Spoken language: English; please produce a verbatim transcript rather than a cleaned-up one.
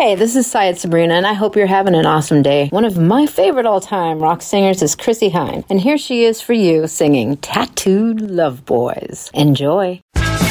Hey, this is Syed Sabrina, and I hope you're having an awesome day. One of my favorite all-time rock singers is Chrissie Hynde, and here she is for you singing Tattooed Love Boys. Enjoy.